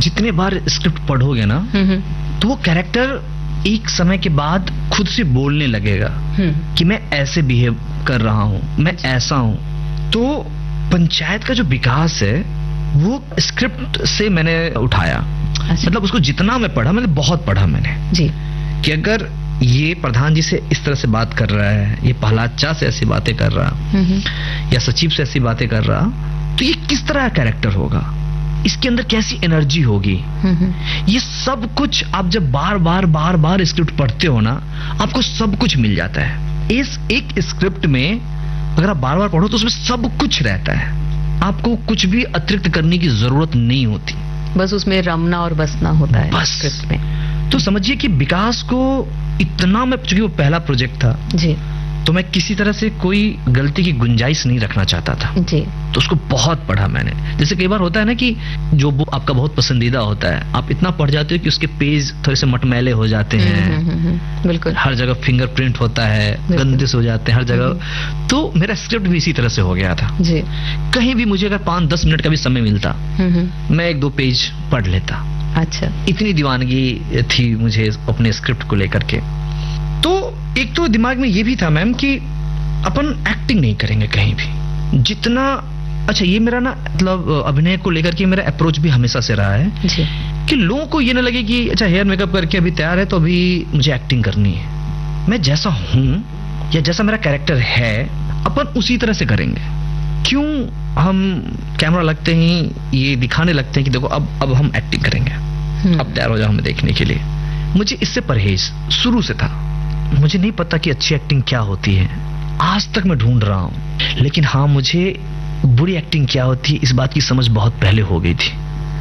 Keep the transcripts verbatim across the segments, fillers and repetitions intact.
जितने बार स्क्रिप्ट पढ़ोगे ना तो वो कैरेक्टर एक समय के बाद खुद से बोलने लगेगा कि मैं ऐसे बिहेव कर रहा हूं, मैं ऐसा हूं। तो पंचायत का जो विकास है वो स्क्रिप्ट से मैंने उठाया। अच्छा। मतलब उसको जितना मैं पढ़ा, मैंने बहुत पढ़ा मैंने जी, कि अगर ये प्रधान जी से इस तरह से बात कर रहा है, ये प्रहलाद चा से ऐसी बातें कर रहा, या सचिव से ऐसी बातें कर रहा, तो ये किस तरह का कैरेक्टर होगा, इसके अंदर कैसी एनर्जी होगी। ये सब कुछ आप जब बार बार बार बार स्क्रिप्ट पढ़ते हो ना, आपको सब कुछ मिल जाता है। इस एक स्क्रिप्ट में अगर आप बार बार पढ़ो तो उसमें सब कुछ रहता है, आपको कुछ भी अतिरिक्त करने की जरूरत नहीं होती, बस उसमें रमना और बसना होता है बस स्क्रिप्ट में। तो समझिए कि विकास को इतना, मैं चूंकि वो पहला प्रोजेक्ट था जी, तो मैं किसी तरह से कोई गलती की गुंजाइश नहीं रखना चाहता था जी, तो उसको बहुत पढ़ा मैंने। जैसे कई बार होता है ना कि जो बुक आपका बहुत पसंदीदा होता है, आप इतना पढ़ जाते हो कि उसके पेज थोड़े से मटमैले हो जाते हैं, बिल्कुल, हर जगह फिंगरप्रिंट होता है, गंदे से हो जाते हैं हर जगह। तो मेरा स्क्रिप्ट भी इसी तरह से हो गया था जी। कहीं भी मुझे अगर पांच दस मिनट का भी समय मिलता, मैं एक दो पेज पढ़ लेता। अच्छा, इतनी दीवानगी थी मुझे अपने स्क्रिप्ट को लेकर के। तो एक तो दिमाग में ये भी था मैम कि अपन एक्टिंग नहीं करेंगे कहीं भी, जितना अच्छा ये मेरा ना मतलब अभिनय को लेकर के मेरा अप्रोच भी हमेशा से रहा है जी, कि लोगों को ये ना लगे कि अच्छा हेयर मेकअप करके अभी तैयार है तो अभी मुझे एक्टिंग करनी है। मैं जैसा हूं या जैसा मेरा कैरेक्टर है अपन उसी तरह से करेंगे। क्यों हम कैमरा लगते ही ये दिखाने लगते हैं कि देखो अब अब हम एक्टिंग करेंगे, अब तैयार हो जाओ हमें देखने के लिए। मुझे इससे परहेज शुरू से था, मुझे नहीं पता कि अच्छी एक्टिंग क्या होती है, आज तक मैं ढूंढ रहा हूं। लेकिन हाँ, मुझे बुरी एक्टिंग क्या होती है इस बात की समझ बहुत पहले हो गई थी।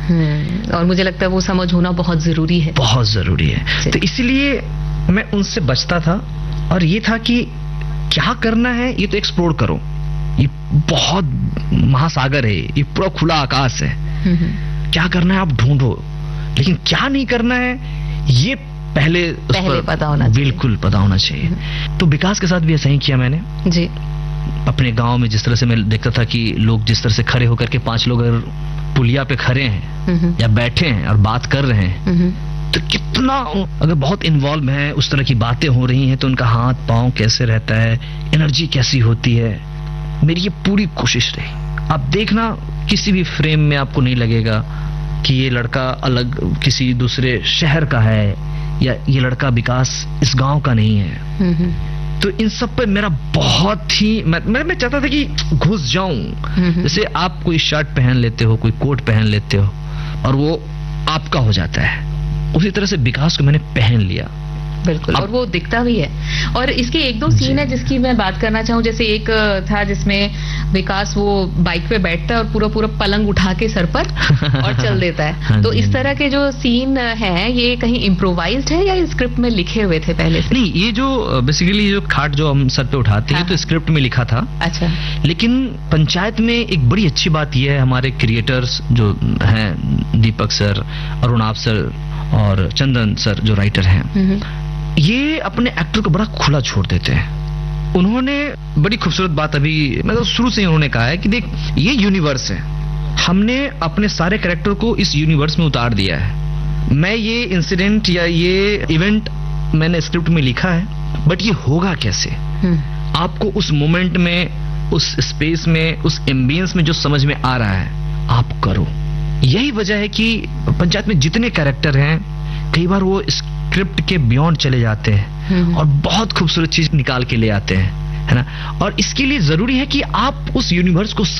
और मुझे लगता है वो समझ होना बहुत जरूरी है, बहुत जरूरी है। तो इसलिए मैं उनसे बचता था, और ये था कि क्या करना है ये तो एक्सप्लोर करो, ये बहुत महासागर है, ये पूरा खुला आकाश है, क्या करना है आप ढूंढो, लेकिन क्या नहीं करना है ये पहले, पहले पता होना चाहिए, बिल्कुल पता होना चाहिए। तो विकास के साथ भी ऐसा ही किया मैंने जी। अपने गांव में जिस तरह से मैं देखता था कि लोग जिस तरह से खड़े होकर के पांच लोग अगर पुलिया पे खड़े हैं या बैठे हैं और बात कर रहे हैं, तो कितना अगर बहुत इन्वॉल्व है, उस तरह की बातें हो रही हैं, तो उनका हाथ पांव कैसे रहता है, एनर्जी कैसी होती है। मेरी ये पूरी कोशिश रही। आप देखना किसी भी फ्रेम में आपको नहीं लगेगा कि ये लड़का अलग किसी दूसरे शहर का है या ये लड़का विकास इस गांव का नहीं है। तो इन सब पे मेरा बहुत ही मैं मैं, मैं चाहता था कि घुस जाऊं। जैसे आप कोई शर्ट पहन लेते हो, कोई कोट पहन लेते हो और वो आपका हो जाता है, उसी तरह से विकास को मैंने पहन लिया। बिल्कुल, और वो दिखता भी है। और इसके एक दो सीन है जिसकी मैं बात करना चाहूँ। जैसे एक था जिसमें विकास वो बाइक पे बैठता है और पूरा पूरा पलंग उठा के सर पर और चल देता है। तो इस तरह के जो सीन हैं ये कहीं इम्प्रोवाइज्ड है या स्क्रिप्ट में लिखे हुए थे पहले से? नहीं, ये जो बेसिकली जो खाट जो हम सर पे उठाते हैं तो स्क्रिप्ट में लिखा था। अच्छा। लेकिन पंचायत में एक बड़ी अच्छी बात यह है, हमारे क्रिएटर्स जो हैं, दीपक सर, अरुणाभ सर और चंदन सर जो राइटर हैं, ये अपने एक्टर को बड़ा खुला छोड़ देते हैं। उन्होंने बड़ी खूबसूरत बात अभी मतलब शुरू से ही उन्होंने कहा है कि देख ये यूनिवर्स है, हमने अपने सारे कैरेक्टर को इस यूनिवर्स में उतार दिया है। मैं ये इंसिडेंट या ये इवेंट मैंने स्क्रिप्ट में लिखा है, बट ये होगा कैसे, आपको उस मोमेंट में, उस स्पेस में, उस एम्बियंस में जो समझ में आ रहा है आप करो। यही वजह है कि पंचायत में जितने कैरेक्टर हैं कई बार वो स्क्रिप्ट के बियॉन्ड चले जाते हैं और बहुत खूबसूरत चीज निकाल के ले आते हैं, है ना। और इसके लिए जरूरी है कि आप उस यूनिवर्स को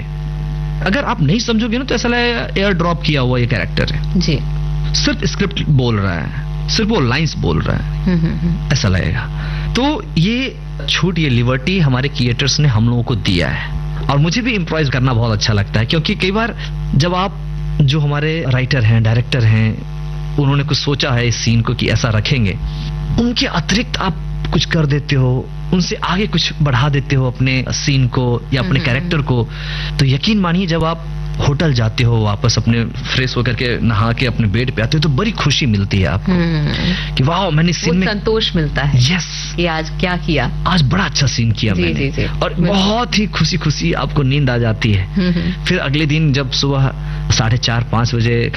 समझें। अगर आप नहीं समझोगे ना तो ऐसा लगेगा एयर ड्रॉप किया हुआ ये कैरेक्टर है जी, सिर्फ स्क्रिप्ट बोल रहा है, सिर्फ वो लाइंस बोल रहा है, ऐसा लगेगा। तो ये छूट, ये लिबर्टी हमारे क्रिएटर्स ने हम लोगों को दिया है और मुझे भी इम्प्रोवाइज करना बहुत अच्छा लगता है, क्योंकि कई बार जब आप जो हमारे राइटर हैं, डायरेक्टर हैं, उन्होंने कुछ सोचा है इस सीन को कि ऐसा रखेंगे, उनके अतिरिक्त आप कुछ कर देते हो, उनसे आगे कुछ बढ़ा देते हो अपने सीन को या अपने कैरेक्टर को, तो यकीन मानिए जब आप होटल जाते हो, वापस अपने फ्रेश होकर के नहा के अपने बेड पे आते हो तो बड़ी खुशी मिलती है आपको कि वाह मैंने सीन में संतोष मिलता है। यस, कि आज क्या किया, आज बड़ा अच्छा सीन किया जी, मैंने जी, जी, और बहुत ही खुशी खुशी आपको नींद आ जाती है। फिर अगले दिन जब सुबह साढ़े चार पांच बजे